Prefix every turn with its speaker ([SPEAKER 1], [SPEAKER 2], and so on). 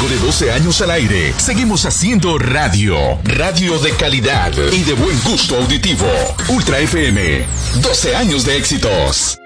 [SPEAKER 1] Luego de 12 años al aire, seguimos haciendo radio. Radio de calidad y de buen gusto auditivo. Ultra FM, 12 años de éxitos.